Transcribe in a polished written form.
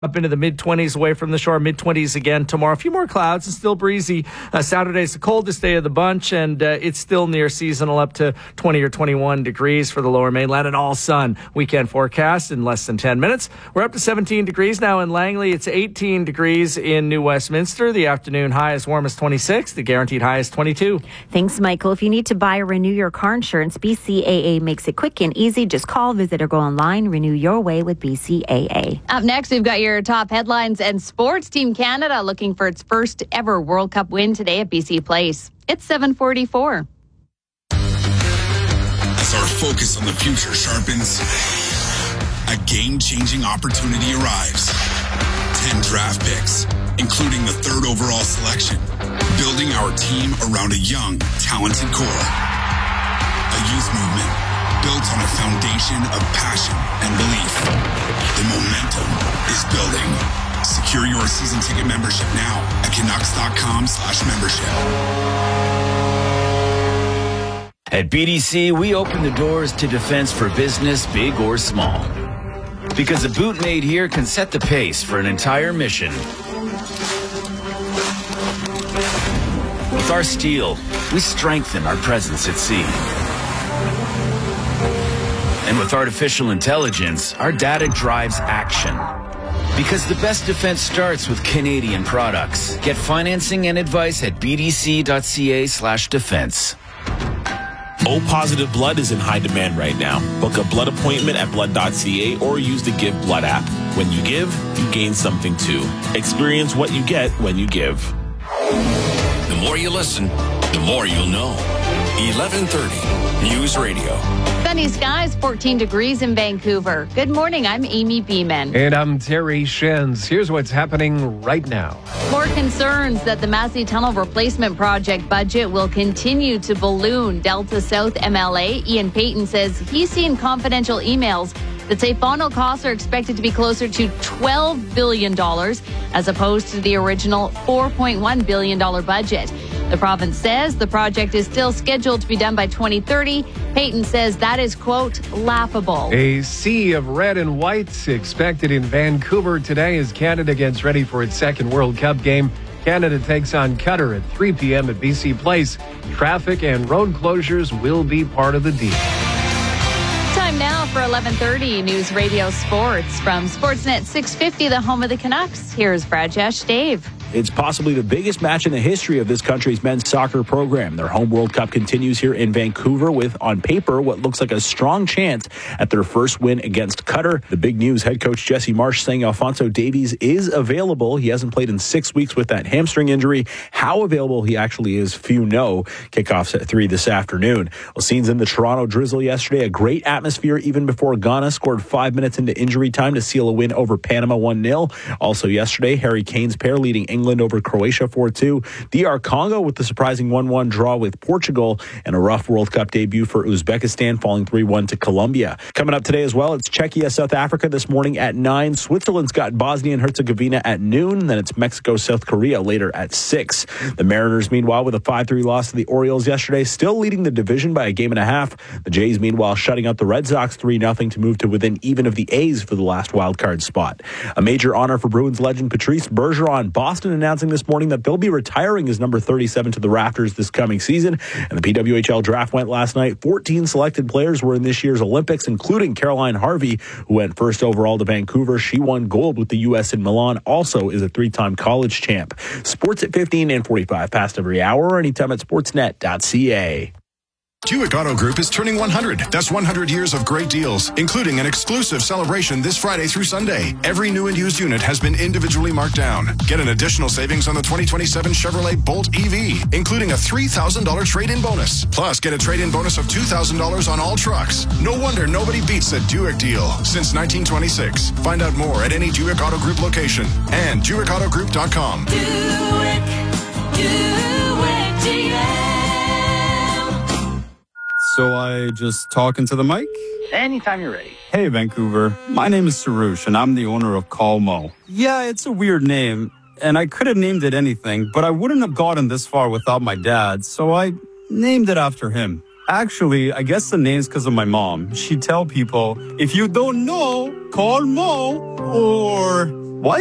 Up into the mid-20s away from the shore, mid-20s again tomorrow. A few more clouds and still breezy. Saturday's the coldest day of the bunch, and it's still near seasonal, up to 20 or 21 degrees for the lower mainland. And all sun weekend forecast in less than 10 minutes. We're up to 17 degrees now in Langley. It's 18 degrees in New Westminster. The afternoon high is warm as 26. The guaranteed high is 22. Thanks, Michael. If you need to buy or renew your car insurance, BCAA makes it quick and easy. Just call, visit, or go online. Renew your way with BCAA. Up next, we've got your top headlines and sports. Team Canada looking for its first ever World Cup win today at BC Place. It's 7:44. As our focus on the future sharpens, a game-changing opportunity arrives. 10 draft picks, including the 3rd overall selection. Building our team around a young, talented core. A youth movement built on a foundation of passion and belief. The momentum is building. Secure your season ticket membership now at Canucks.com/membership. At BDC, we open the doors to defense for business, big or small. Because a boot made here can set the pace for an entire mission. With our steel, we strengthen our presence at sea. And with artificial intelligence, our data drives action. Because the best defense starts with Canadian products. Get financing and advice at bdc.ca/defense. O-positive blood is in high demand right now. Book a blood appointment at blood.ca or use the Give Blood app. When you give, you gain something too. Experience what you get when you give. The more you listen, the more you'll know. 1130 News Radio. Sunny skies, 14 degrees in Vancouver. Good morning, I'm Amy Beeman. And I'm Terry Shens. Here's what's happening right now. More concerns that the Massey Tunnel replacement project budget will continue to balloon. Delta South MLA Ian Payton says he's seen confidential emails that say final costs are expected to be closer to $12 billion as opposed to the original $4.1 billion budget. The province says the project is still scheduled to be done by 2030. Payton says that is, quote, laughable. A sea of red and whites expected in Vancouver today as Canada gets ready for its second World Cup game. Canada takes on Qatar at 3 p.m. at BC Place. Traffic and road closures will be part of the deal. Time now for 11:30 News Radio Sports from Sportsnet 650, the home of the Canucks. Here's Bradshaw Dave. It's possibly the biggest match in the history of this country's men's soccer program. Their home World Cup continues here in Vancouver with, on paper, what looks like a strong chance at their first win against Qatar. The big news, head coach Jesse Marsh saying Alphonso Davies is available. He hasn't played in 6 weeks with that hamstring injury. How available he actually is, few know. Kickoffs at 3 this afternoon. Well, scenes in the Toronto Drizzle yesterday. A great atmosphere even before Ghana scored 5 minutes into injury time to seal a win over Panama 1-0. Also yesterday, Harry Kane's pair leading England over Croatia 4-2. DR Congo with the surprising 1-1 draw with Portugal, and a rough World Cup debut for Uzbekistan, falling 3-1 to Colombia. Coming up today as well, it's Czechia, South Africa this morning at 9. Switzerland's got Bosnia and Herzegovina at noon. Then it's Mexico, South Korea later at 6. The Mariners, meanwhile, with a 5-3 loss to the Orioles yesterday, still leading the division by a game and a half. The Jays, meanwhile, shutting out the Red Sox 3-0 to move to within even of the A's for the last wildcard spot. A major honor for Bruins legend Patrice Bergeron. Boston announcing this morning that they'll be retiring his number 37 to the rafters this coming season. And the PWHL draft went last night. 14 selected players were in this year's Olympics, including Caroline Harvey, who went first overall to Vancouver. She won gold with the U.S. in Milan, also is a 3-time college champ. Sports at 15 and 45 past every hour, or anytime at sportsnet.ca. Buick Auto Group is turning 100. That's 100 years of great deals, including an exclusive celebration this Friday through Sunday. Every new and used unit has been individually marked down. Get an additional savings on the 2027 Chevrolet Bolt EV, including a $3,000 trade-in bonus. Plus, get a trade-in bonus of $2,000 on all trucks. No wonder nobody beats a Buick deal since 1926. Find out more at any Buick Auto Group location and BuickAutoGroup.com. Buick GM. So I just talk into the mic? Anytime you're ready. Hey, Vancouver. My name is Sarush, and I'm the owner of Calmo. Yeah, it's a weird name, and I could have named it anything, but I wouldn't have gotten this far without my dad, so I named it after him. Actually, I guess the name's because of my mom. She'd tell people, if you don't know, call Mo, or